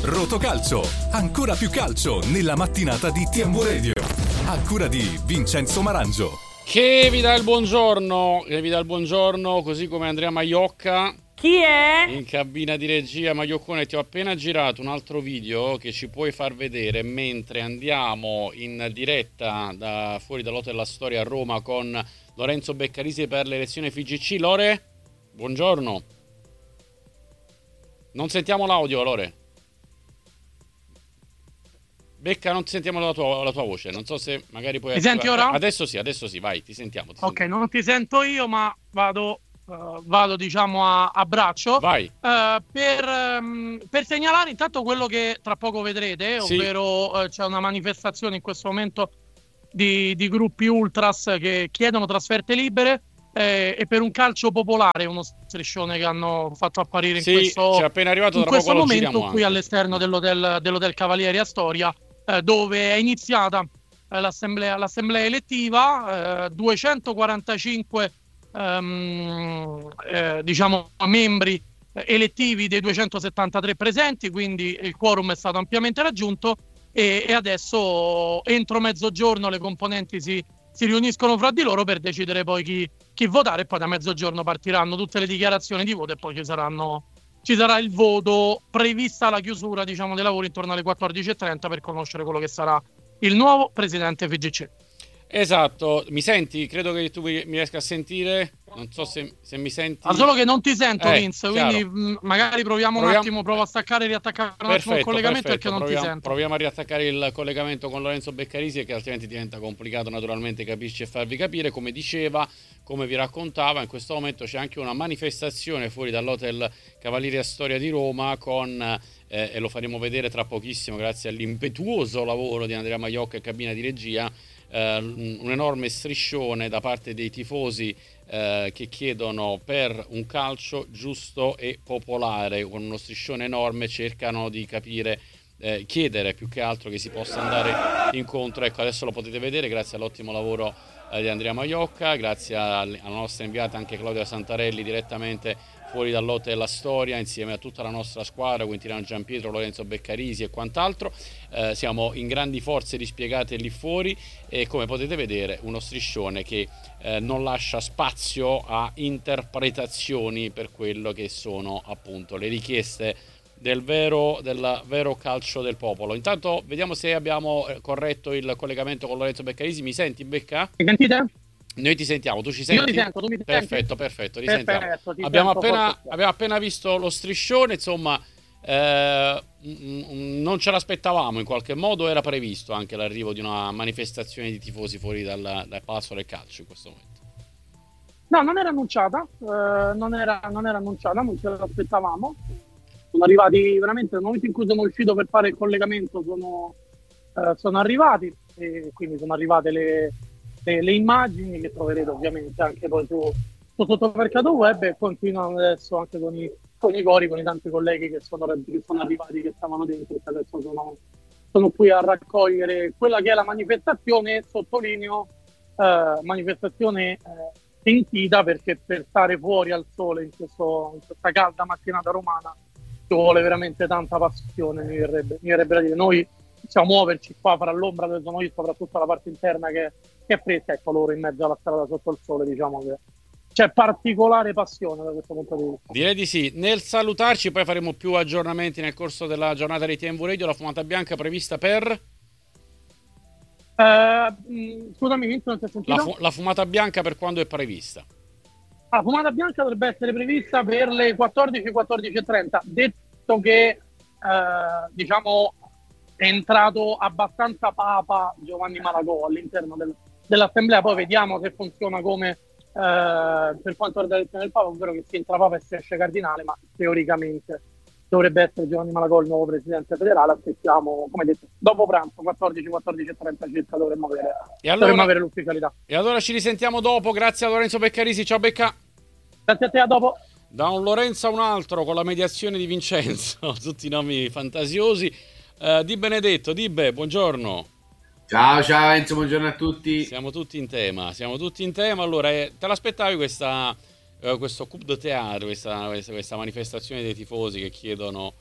Rotocalcio, ancora più calcio nella mattinata di TMW Radio. A cura di Vincenzo Marangio. Che vi dà il buongiorno, così come Andrea Maiocca. Chi è? In cabina di regia. Maioccone, ti ho appena girato un altro video che ci puoi far vedere mentre andiamo in diretta da fuori dall'Hotel La Storia a Roma con Lorenzo Beccarisi per l'elezione FIGC. Lore, buongiorno. Non sentiamo l'audio, Lore. Becca, non sentiamo la tua voce. Non so se magari puoi... Mi senti ora? Adesso sì, vai, ti sentiamo. Ok, non ti sento io, ma vado diciamo a braccio. Vai. Per segnalare intanto quello che tra poco vedrete, Sì. ovvero c'è una manifestazione in questo momento di gruppi ultras che chiedono trasferte libere e per un calcio popolare, uno striscione che hanno fatto apparire Sì, in questo, c'è appena arrivato, in tra questo poco lo momento giriamo qui anche. all'esterno dell'hotel Cavalieri a Storia, dove è iniziata l'assemblea elettiva. 245 diciamo membri elettivi dei 273 presenti, quindi il quorum è stato ampiamente raggiunto e adesso entro mezzogiorno le componenti si riuniscono fra di loro per decidere poi chi votare, e poi da mezzogiorno partiranno tutte le dichiarazioni di voto e poi ci sarà il voto, prevista la chiusura, diciamo, dei lavori intorno alle 14:30 per conoscere quello che sarà il nuovo presidente FIGC. Esatto, mi senti? Credo che tu mi riesca a sentire. Non so se mi senti. Ma solo che non ti sento, Vince, chiaro. quindi magari proviamo un attimo, provo a staccare e riattaccare un attimo il collegamento, perché non ti sento. Proviamo a riattaccare il collegamento con Lorenzo Beccarisi, che altrimenti diventa complicato naturalmente capirci e farvi capire. Come diceva, come vi raccontava, in questo momento c'è anche una manifestazione fuori dall'Hotel Cavalieri a Storia di Roma con... e lo faremo vedere tra pochissimo grazie all'impetuoso lavoro di Andrea Maiocca e cabina di regia, un enorme striscione da parte dei tifosi che chiedono per un calcio giusto e popolare. Con uno striscione enorme cercano di capire, chiedere più che altro che si possa andare incontro. Ecco, adesso lo potete vedere grazie all'ottimo lavoro di Andrea Maiocca, grazie alla nostra inviata anche Claudia Santarelli direttamente fuori dall'Hotel La Storia, insieme a tutta la nostra squadra, Quintiliano Giampietro, Lorenzo Beccarisi e quant'altro. Siamo in grandi forze dispiegate lì fuori e, come potete vedere, uno striscione che non lascia spazio a interpretazioni per quello che sono appunto le richieste del vero calcio del popolo. Intanto vediamo se abbiamo corretto il collegamento con Lorenzo Beccarisi. Mi senti, Becca? Mi sentite? Noi ti sentiamo, tu ci senti? Io ti sento, tu mi senti? Perfetto, ti sentiamo. Ti Abbiamo sento appena visto lo striscione, insomma, non ce l'aspettavamo, in qualche modo era previsto anche l'arrivo di una manifestazione di tifosi fuori dal Palazzo del Calcio in questo momento. No, non era annunciata, non era annunciata, non ce l'aspettavamo. Sono arrivati veramente nel momento in cui sono uscito per fare il collegamento, sono arrivati, e quindi sono arrivate le immagini che troverete ovviamente anche poi su Sottomercato Web, e continuano adesso anche con i cori, con i tanti colleghi che sono arrivati, che stavano dentro, e adesso sono qui a raccogliere quella che è la manifestazione. Sottolineo manifestazione sentita, perché per stare fuori al sole in questa calda mattinata romana ci vuole veramente tanta passione, mi verrebbe da dire. Noi possiamo muoverci qua fra l'ombra dove sono io, soprattutto la parte interna che è fresca, ecco, loro in mezzo alla strada sotto il sole, diciamo che c'è particolare passione da questo punto di vista. Direi di sì. Nel salutarci poi faremo più aggiornamenti nel corso della giornata di TMW Radio. La fumata bianca prevista per... Scusami, Vince, non ti ho sentito? La fumata bianca per quando è prevista? La fumata bianca dovrebbe essere prevista per le 14:30, detto che diciamo è entrato abbastanza papa Giovanni Malagò all'interno dell'assemblea. Poi vediamo se funziona come per quanto riguarda l'elezione del Papa, ovvero che si entra Papa e si esce Cardinale, ma teoricamente dovrebbe essere Giovanni Malagò il nuovo presidente federale. Aspettiamo, come detto, dopo pranzo, 14:30 circa dovremmo avere l'ufficialità. E allora ci risentiamo dopo. Grazie a Lorenzo Beccarisi. Ciao Becca. Grazie a te, a dopo. Da un Lorenzo a un altro, con la mediazione di Vincenzo, tutti i nomi fantasiosi. Di Benedetto, Dibbe, buongiorno. Ciao Enzo, buongiorno a tutti. Siamo tutti in tema. Allora, te l'aspettavi questo coup de théâtre, questa manifestazione dei tifosi che chiedono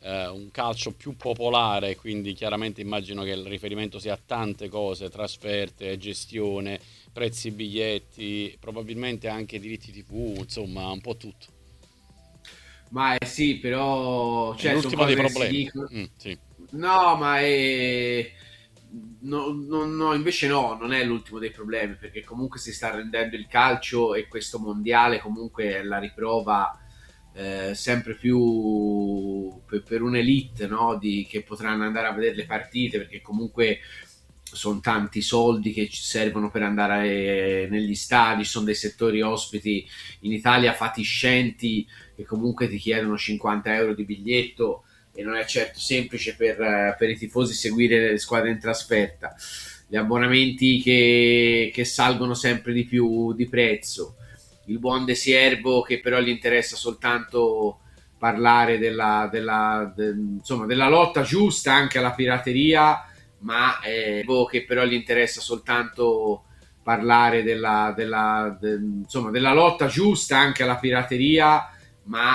un calcio più popolare, quindi chiaramente immagino che il riferimento sia a tante cose, trasferte, gestione, prezzi biglietti, probabilmente anche diritti TV, insomma un po' tutto. Ma sì, però È sono l'ultimo cose dei che si problemi. dicono. Sì. No, ma è... No, invece no, non è l'ultimo dei problemi, perché comunque si sta rendendo il calcio e questo mondiale comunque è la riprova sempre più per un'elite, no? Che potranno andare a vedere le partite, perché comunque sono tanti soldi che ci servono per andare negli stadi, ci sono dei settori ospiti in Italia fatiscenti che comunque ti chiedono 50 euro di biglietto e non è certo semplice per i tifosi seguire le squadre in trasferta. Gli abbonamenti che salgono sempre di più di prezzo, il buon De Siervo che però gli interessa soltanto parlare insomma, della lotta giusta anche alla pirateria, ma che però gli interessa soltanto parlare insomma, della lotta giusta anche alla pirateria, ma